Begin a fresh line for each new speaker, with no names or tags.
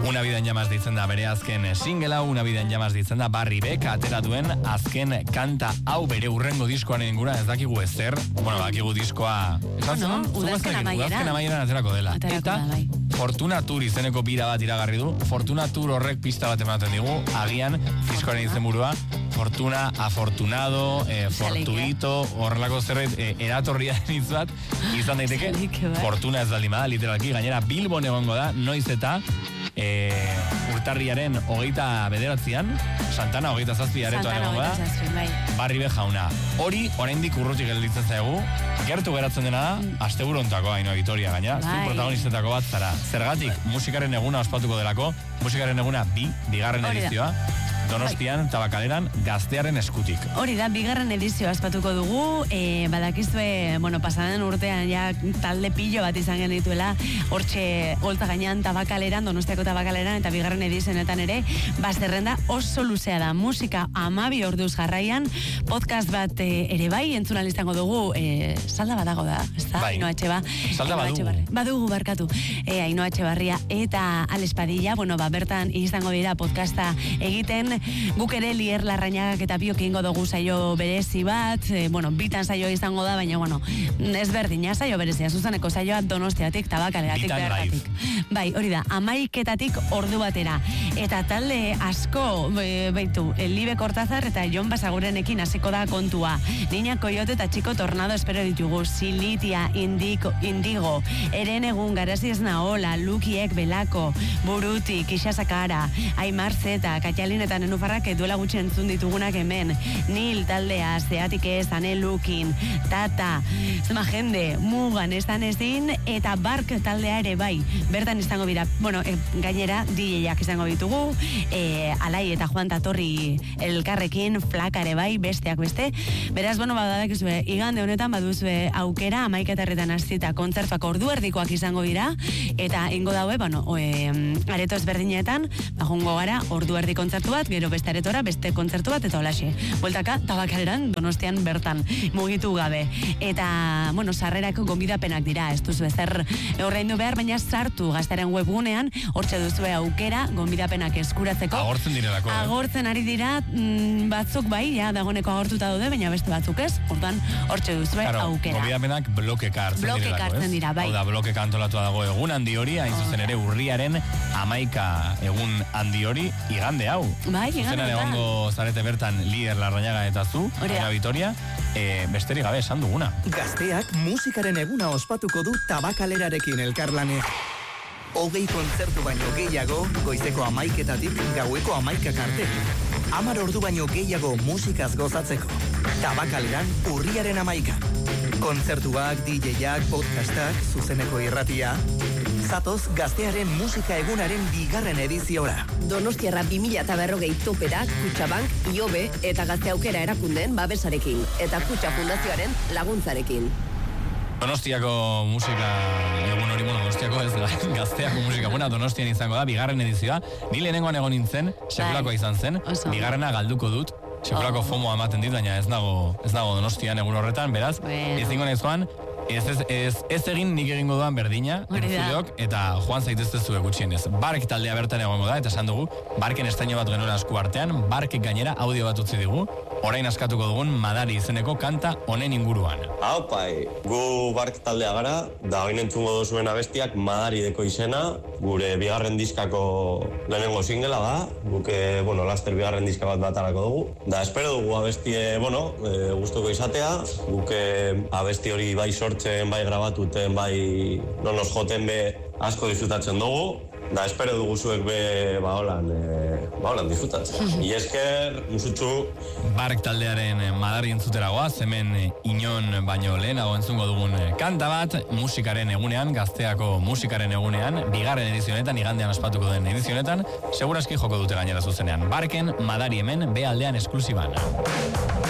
Una vida en llamas ditzen da bere azken singela, Una vida en llamas ditzen da Barry Beck atera duen azken kanta hau bere urrengo diskoaren ingura ez dakigu ezer. Bueno, dakigu diskoa...
Udazken
amaieran aterako dela. Eta Fortuna Tour izeneko bira bat iragarri du. Fortuna Tour horrek pista bat ematen digu. Agian, diskoaren izenburua Fortuna, afortunado, fortuito, horrelako zerbait eratorria hitz bat izan daiteke. Fortuna ez baldin bada, literalki, gainera Bilbon egongo da, noiz eta urtarriaren 29an, Santana 27 aretoan egongo da, Barry Beck jauna. Hori, oraindik urrutik gelditzen zaigu, gertu geratzen dena da, asteburu hontako Ainhoa Vitoria, gainera, zu protagonistetako bat zara. Zergatik, musikaren eguna ospatuko delako, musikaren eguna bigarren edizioa, Donostian, Tabakaleran, Gaztearen eskutik.
Hori da, bigarren edizioa aspatuko dugu, badakizue, pasaden urtean ja talde pillo bat izan genituela, hortxe Olta gainean Tabakaleran, Donostiako Tabakaleran, eta bigarren edizionetan ere, zerrenda oso luzea da, musika 12 orduz jarraian, podcast bat ere bai, entzuna izango dugu, salda badago da, ez da?
Bai,
Ainhoa Etxeba.
Salda badugu.
Badugu, barkatu. Ainhoa Etxebarria eta Alex Padilla, bertan izango dira podcasta egiten, guk ere Lier Larrañagak eta biok egingo dugu saio berezi bat, bitan saio izango da, baina, ez berdina saio berezia, zuzeneko saioa Donostiatik, Tabakaleratik, bertatik. Bai, hori da, 11 ordu batera. Eta talde asko, Libe Cortázar eta Jon Basagurenekin hasiko da kontua. Niña Coyote eta Chico Tornado espero ditugu, Silitia, Indigo, Eren Egun, Garazi ez Naola, Lukiek, Belako, Buruti, Kixa Sakara, Aimar Zeta, Katxalin eta Nenufarrak duela gutxi entzun ditugunak hemen, Nil taldea, Zeatik ez, Anelukin, Tata, zema jende, Mugan estan ezin, eta Bark taldea ere bai, bertan izango bira, gainera, DJ-ak izango ditugu, Alai eta Juan Tatorri elkarrekin, Flaka ere bai, besteak beste, beraz, badakizue, igande honetan baduzue aukera, 11 hastita kontzertuak ordu erdikoak izango dira, eta ingo daue, areto ezberdinetan, jongo gara, ordu erdi kontzertu bat, gero beste aretora, beste kontzertu bat, eta holaxe. Bueltaka, Tabakaleran, Donostian bertan, mugitu gabe. Eta, sarrerako gonbidapenak dira, ez duzu ezer horreindu behar, baina sartu Gaztearen webgunean, hortxe duzue aukera, gonbidapenak eskuratzeko.
Agortzen direlako.
Agortzen ari dira, batzuk bai, dagoeneko agortuta daude, baina beste batzuk ez, hortxe duzue aukera.
Gonbidapenak blokeka hartzen direlako,
bai.
Hau da, blokeka antolatua dago egun handi hori, hain zuzen ere urriaren 11 egun handi hori, igande hau.
Bai,
zuzenan egongo zarete bertan Lier Larrañaga eta zu, Ainhoa Vitoria, besterik gabe esan duguna.
Gazteak musikaren eguna ospatuko du Tabakalerarekin elkarlane. 20 kontzertu baino gehiago, goizeko 11-etatik gaueko 11 arte. 10 ordu baino gehiago musikaz gozatzeko. Tabakaleran urriaren 11. Kontzertuak, DJ-ak, podcastak, zuzeneko irratia. Zatoz Gaztearen musika egunaren bigarren ediziora.
Donostiarra 2040 toperak, Kutxabank, IOBE eta Gazte Aukera erakundeen babesarekin eta Kutxa Fundazioaren laguntzarekin.
Donostiako musika egun hori, Donostiako ez da, Gazteako musika Donostian izango da, bigarren edizioa. Ni lehenengoan egon nintzen, sekulakoa izan zen, bigarrena galduko dut, sekulako FOMOa ematen dit, baina ez nago Donostian egun horretan, beraz, ezingo nahi zoan, ez egin nik egingo duan berdina, entzuleok, eta joan zaitezte zue gutxienez. Bark taldea bertan egongo da, eta esan dugu, Barken estaino bat genuela esku artean, Barkek gainera audio bat utzi digu, orain askatuko dugun Madari izeneko kanta honen inguruan.
Bai, gu Bark taldea gara, da hoin entzungo duzuen abestiak Madari deko izena, gure bigarren diskako lehenengo singela da, guke, laster bigarren diska bat batarako dugu, da espero dugu abestie, gustuko izatea, guke abesti hori bai sortzen, bai grabatuten, bai nonos joten be asko disfrutatzen dugu, da espero dugu zuek be holan disfrutatzen. Esker, musutxu.
Bark taldearen Madari entzuteragoa, hemen inon baino lehenago entzungo dugun kanta bat, musikaren egunean, Gazteako musikaren egunean, bigarren edizionetan, igandean ospatuko den edizionetan, seguraski joko dute gainera zuzenean. Barken Madari hemen, B aldean esklusiban.